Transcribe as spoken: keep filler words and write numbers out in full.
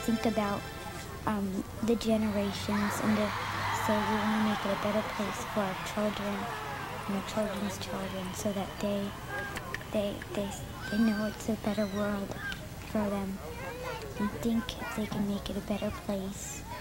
think about um, the generations, and the, so we want to make it a better place for our children and our children's children, so that they they they they know it's a better world for them, and think if they can make it a better place.